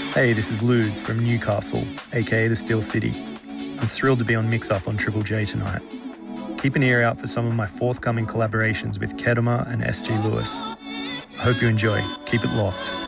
Hey, this is Ludes from Newcastle, aka the Steel City. I'm thrilled to be on Mix Up on Triple J tonight. Keep an ear out for some of my forthcoming collaborations with Kedema and SG Lewis. I hope you enjoy. Keep it locked.